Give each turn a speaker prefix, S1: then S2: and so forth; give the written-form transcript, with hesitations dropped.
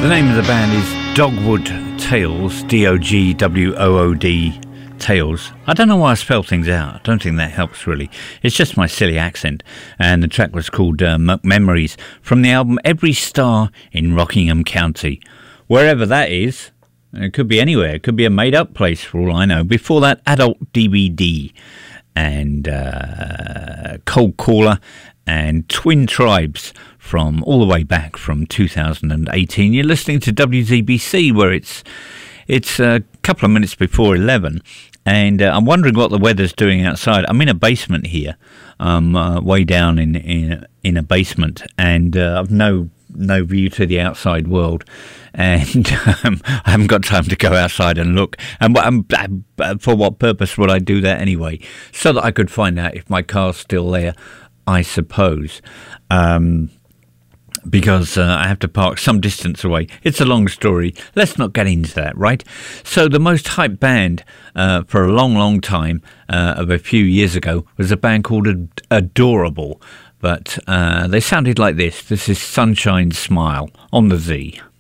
S1: The name of the band is Dogwood Tales, D-O-G-W-O-O-D Tales. I don't know why I spell things out. I don't think that helps really. It's just my silly accent. And the track was called Memories from the album Every Star in Rockingham County. Wherever that is, it could be anywhere. It could be a made-up place for all I know. Before that, Adult DVD and Cold Caller and Twin Tribes from all the way back from 2018. You're listening to WZBC, where it's a couple of minutes before 11, and I'm wondering what the weather's doing outside. I'm in a basement here, way down in a basement, and I've no view to the outside world, and I haven't got time to go outside and look. And for what purpose would I do that anyway? So that I could find out if my car's still there, I suppose. Because I have to park some distance away. It's a long story. Let's not get into that, right? So the most hyped band for a long, long time of a few years ago was a band called Adorable. But they sounded like this. This is Sunshine Smile on the Z.